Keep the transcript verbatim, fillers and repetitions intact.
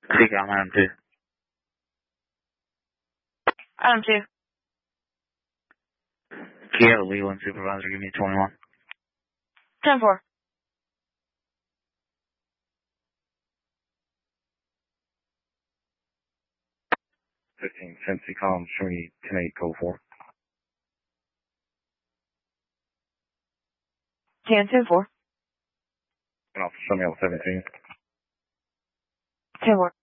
Seeker, I'm Adam two. Adam two. Kyoto, Leland Supervisor, give me twenty-one. ten four. fifteen, Cincy, column, show me ten eight, code four. ten ten four. And also show me L seventeen. ten four.